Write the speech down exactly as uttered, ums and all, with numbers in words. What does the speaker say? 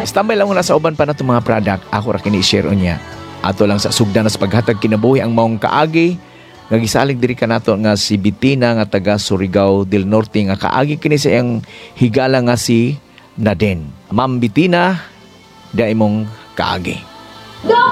Standby lang muna sa uban pa na itong mga product. Ako ra kini i-share niya. Ato lang sa sugdan na sa paghatag kinabuhi ang maong kaagi. Nagisalig diri ka nato nga si Bitina nga taga Surigao del Norte nga kaagi kini sa iyang higala nga si Naden. Ma'am Bitina, da imong kaagi.